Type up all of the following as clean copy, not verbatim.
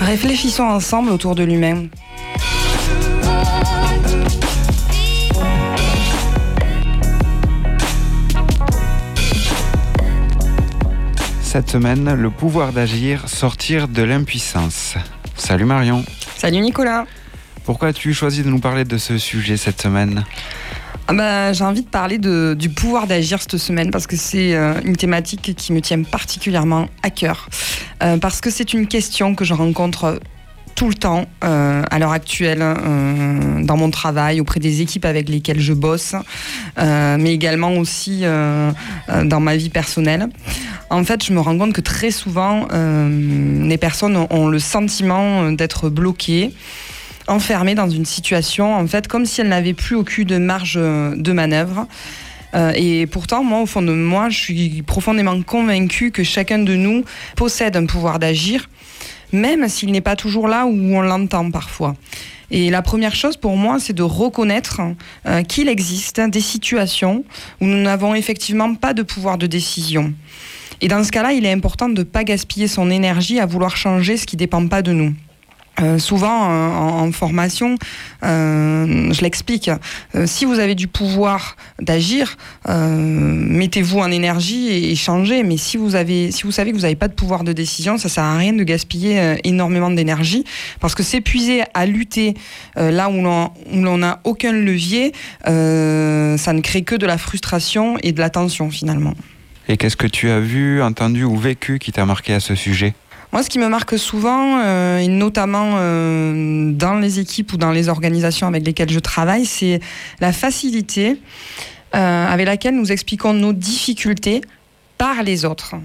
Réfléchissons ensemble autour de l'humain. Cette semaine, le pouvoir d'agir, sortir de l'impuissance. Salut Marion. Salut Nicolas. Pourquoi as-tu choisi de nous parler de ce sujet cette semaine ? J'ai envie de parler du pouvoir d'agir cette semaine parce que c'est une thématique qui me tient particulièrement à cœur. Parce que c'est une question que je rencontre tout le temps à l'heure actuelle dans mon travail, auprès des équipes avec lesquelles je bosse, mais également aussi dans ma vie personnelle. En fait, je me rends compte que très souvent, les personnes ont le sentiment d'être bloquées, enfermées dans une situation, en fait, comme si elles n'avaient plus aucune marge de manœuvre. Et pourtant, moi, au fond de moi, je suis profondément convaincue que chacun de nous possède un pouvoir d'agir, même s'il n'est pas toujours là où on l'entend parfois. Et la première chose pour moi, c'est de reconnaître qu'il existe des situations où nous n'avons effectivement pas de pouvoir de décision. Et dans ce cas-là, il est important de ne pas gaspiller son énergie à vouloir changer ce qui ne dépend pas de nous. Souvent en formation, je l'explique, si vous avez du pouvoir d'agir, mettez-vous en énergie et changez. Mais si vous savez que vous n'avez pas de pouvoir de décision, ça ne sert à rien de gaspiller énormément d'énergie, parce que s'épuiser à lutter là où l'on n'a aucun levier, ça ne crée que de la frustration et de la tension finalement. Et qu'est-ce que tu as vu, entendu ou vécu qui t'a marqué à ce sujet ? Moi, ce qui me marque souvent, et notamment dans les équipes ou dans les organisations avec lesquelles je travaille, c'est la facilité avec laquelle nous expliquons nos difficultés par les autres.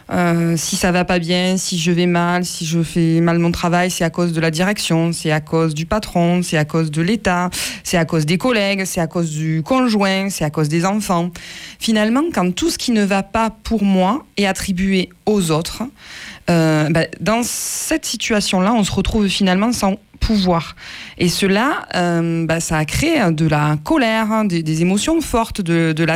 Si ça va pas bien, si je vais mal, si je fais mal mon travail, c'est à cause de la direction, c'est à cause du patron, c'est à cause de l'État, c'est à cause des collègues, c'est à cause du conjoint, c'est à cause des enfants. Finalement, quand tout ce qui ne va pas pour moi est attribué aux autres, dans cette situation-là, on se retrouve finalement sans pouvoir. Et cela, ça a créé de la colère, des émotions fortes, de la